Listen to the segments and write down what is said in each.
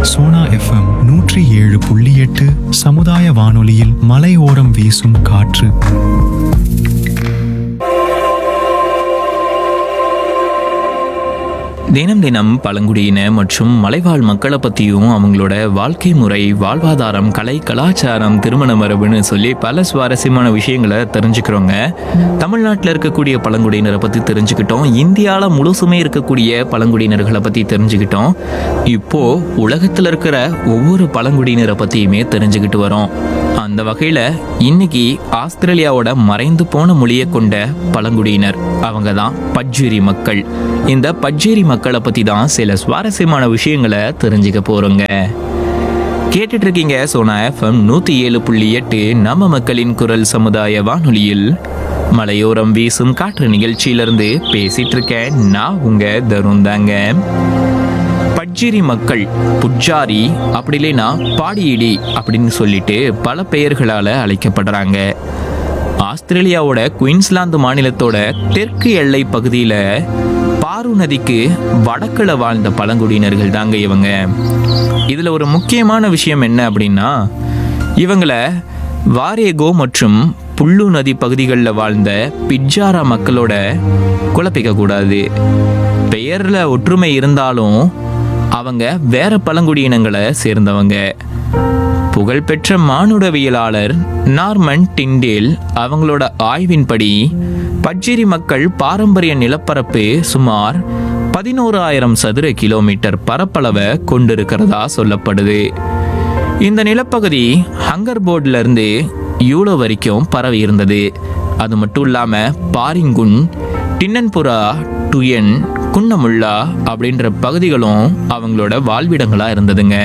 Sona FM 107.8 சமுதாய வானொலியில் மலையோரம் வீசும் காற்று. தினம் தினம் பழங்குடியின மற்றும் மலைவாழ் மக்களை பற்றியும் அவங்களோட வாழ்க்கை முறை, வாழ்வாதாரம், கலை, கலாச்சாரம், திருமண மரபுன்னு சொல்லி பல சுவாரஸ்யமான விஷயங்களை தெரிஞ்சுக்கிறோங்க. தமிழ்நாட்டில் இருக்கக்கூடிய பழங்குடியினரை பற்றி தெரிஞ்சுக்கிட்டோம். இந்தியாவில் முழுசுமே இருக்கக்கூடிய பழங்குடியினர்களை பற்றி தெரிஞ்சுக்கிட்டோம். இப்போது உலகத்தில் இருக்கிற ஒவ்வொரு பழங்குடியினரை பற்றியுமே தெரிஞ்சுக்கிட்டு வரோம். அந்த வகையில் இன்னைக்கு ஆஸ்திரேலியாவோட மறைந்து போன மொழியை கொண்ட பழங்குடியினர் அவங்க தான் பட்ஜெரி மக்கள். இந்த பட்ஜெரி மக்களை பற்றி தான் சில சுவாரஸ்யமான விஷயங்களை தெரிஞ்சுக்க போகிறோங்க. கேட்டுட்டு இருக்கீங்க சோனா எஃப்எம் 107.8 நம்ம மக்களின் குரல் சமுதாய வானொலியில் மலையோரம் வீசும் காற்று நிகழ்ச்சியிலிருந்து பேசிட்டு இருக்கேன். நான் உங்க தருண் தாங்க. பட்ஜெரி மக்கள், புட்ஜாரி, அப்படி இல்லைன்னா பாடியிடி அப்படின்னு சொல்லிட்டு பல பெயர்களால் அழைக்கப்படுறாங்க. ஆஸ்திரேலியாவோட குயின்ஸ்லாந்து மாநிலத்தோட தெற்கு எல்லை பகுதியில் பாரு நதிக்கு வடக்கில் வாழ்ந்த பழங்குடியினர்கள் தாங்க இவங்க. இதில் ஒரு முக்கியமான விஷயம் என்ன அப்படின்னா, இவங்களை வாரேகோ மற்றும் புல்லு நதி பகுதிகளில் வாழ்ந்த பிட்ஜாரா மக்களோட குழப்பிக்க கூடாது. பெயரில் ஒற்றுமை இருந்தாலும் அவங்க வேற பழங்குடியினங்களை சேர்ந்தவங்க. புகழ்பெற்ற மானுடவியலாளர் நார்மன் டிண்டேல் அவங்களோட ஆய்வின்படி பட்ஜெரி மக்கள் பாரம்பரிய நிலப்பரப்பு சுமார் 11,000 சதுர கிலோமீட்டர் பரப்பளவை கொண்டிருக்கிறதா சொல்லப்படுது. இந்த நிலப்பகுதி ஹங்கர்போர்ட்ல இருந்து யூலோ வரைக்கும் பரவி இருந்தது. அது மட்டும் இல்லாம பாரிங்குன், டின்னன்புரா, டுயன், குன்னமுல்லா அப்படின்ற பகுதிகளும் அவங்களோட வாழ்விடங்களா இருந்ததுங்க.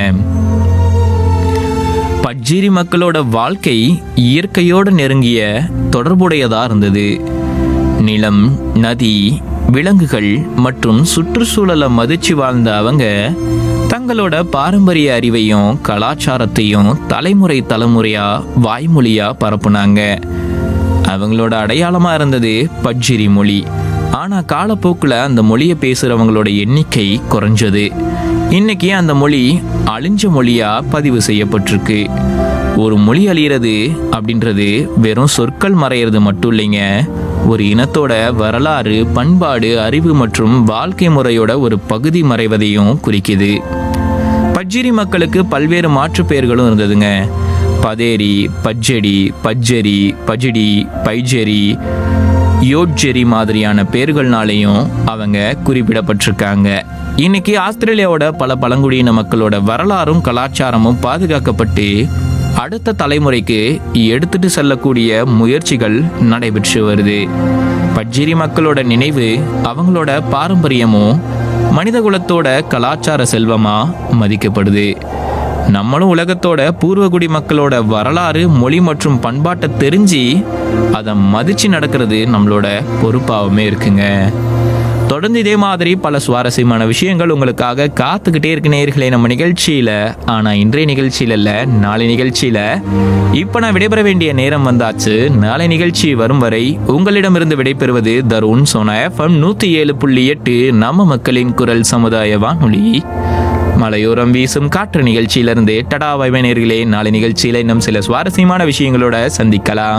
பட்ஜெரி மக்களோட வாழ்க்கை இயற்கையோடு நெருங்கிய தொடர்புடையதா இருந்தது. நிலம், நதி, விலங்குகள் மற்றும் சுற்றுச்சூழலை மதிச்சு வாழ்ந்த அவங்க தங்களோட பாரம்பரிய அறிவையும் கலாச்சாரத்தையும் தலைமுறை தலைமுறையா வாய்மொழியா பரப்புனாங்க. அவங்களோட அடையாளமா இருந்தது பட்ஜெரி மொழி. ஆனால் காலப்போக்கில் அந்த மொழியை பேசுகிறவங்களோட எண்ணிக்கை குறைஞ்சது. இன்னைக்கு அந்த மொழி அழிஞ்ச மொழியாக பதிவு செய்யப்பட்டிருக்கு. ஒரு மொழி அழியிறது அப்படின்றது வெறும் சொற்கள் மறையிறது மட்டும் இல்லைங்க, ஒரு இனத்தோட வரலாறு, பண்பாடு, அறிவு மற்றும் வாழ்க்கை முறையோட ஒரு பகுதி மறைவதையும் குறிக்குது. பட்ஜெரி மக்களுக்கு பல்வேறு மாற்று பெயர்களும் இருந்ததுங்க. பதேரி, பட்ஜெடி, பட்ஜெரி, பஜிடி, பைஜெரி, யோட்ஜெரி மாதிரியான பேர்கள்னாலையும் அவங்க குறிப்பிடப்பட்டிருக்காங்க. இன்னைக்கு ஆஸ்திரேலியாவோட பல பழங்குடியின மக்களோட வரலாறும் கலாச்சாரமும் பாதுகாக்கப்பட்டு அடுத்த தலைமுறைக்கு எடுத்துட்டு செல்லக்கூடிய முயற்சிகள் நடைபெற்று வருது. பட்ஜெரி மக்களோட நினைவு, அவங்களோட பாரம்பரியமும் மனிதகுலத்தோட கலாச்சார செல்வமா மதிக்கப்படுது. நம்மளும் உலகத்தோட பூர்வகுடி மக்களோட வரலாறு, மொழி மற்றும் பண்பாட்டை தெரிஞ்சு அதை மதிச்சு நடக்கிறது நம்மளோட பொறுப்பாகவுமே இருக்குங்க. தொடர்ந்து இதே மாதிரி பல சுவாரஸ்யமான விஷயங்கள் உங்களுக்காக காத்துக்கிட்டே இருக்கு நேயர்களே நம்ம நிகழ்ச்சியில். ஆனால் இன்றைய நிகழ்ச்சியில் இல்லை, நாளை நிகழ்ச்சியில். இப்போ நான் விடைபெற வேண்டிய நேரம் வந்தாச்சு. நாளை நிகழ்ச்சி வரும் வரை உங்களிடமிருந்து விடைபெறுவது தருண். சோனா எஃப்எம் 107.8 நம்ம மக்களின் குரல் சமுதாய வானொலி மலையோரம் வீசும் காற்று நிகழ்ச்சியிலிருந்து டடா. வைபை நேயர்களே, நாளை நிகழ்ச்சியில் இன்னும் சில சுவாரஸ்யமான விஷயங்களோட சந்திக்கலாம்.